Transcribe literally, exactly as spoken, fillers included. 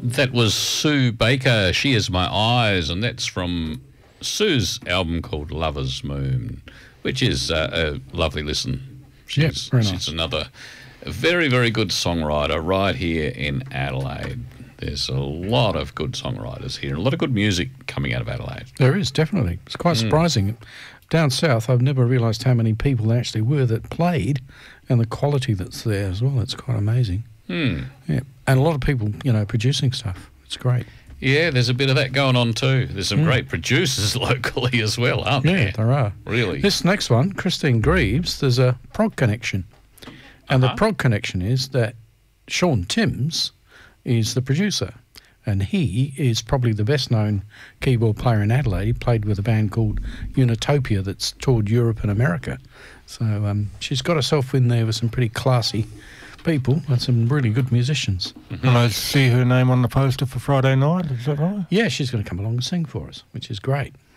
That was Sue Baker, She Is My Eyes, and that's from Sue's album called Lover's Moon, which is uh, a lovely listen. She's, yep, very nice. She's another very, very good songwriter right here in Adelaide. There's a lot of good songwriters here, a lot of good music coming out of Adelaide. There is, definitely. It's quite mm. surprising. Down south, I've never realised how many people there actually were that played and the quality that's there as well. It's quite amazing. Mm. Yeah, and a lot of people, you know, producing stuff. It's great. Yeah, there's a bit of that going on too. There's some mm. great producers locally as well, aren't yeah, there? Yeah, there are. Really. This next one, Christine Greaves, there's a prog connection. And uh-huh. the prog connection is that Sean Timms is the producer. And he is probably the best-known keyboard player in Adelaide. He played with a band called Unitopia that's toured Europe and America. So um, she's got herself in there with some pretty classy people and some really good musicians. Mm-hmm. And I see her name on the poster for Friday night, is that right? Yeah, she's going to come along and sing for us, which is great.